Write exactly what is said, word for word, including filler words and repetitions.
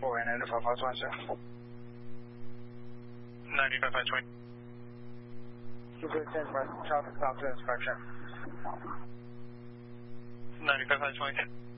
four and ninety-five five twenty, sir. ninety-five five twenty. two fifteen for traffic stop to inspection. ninety-five five twenty.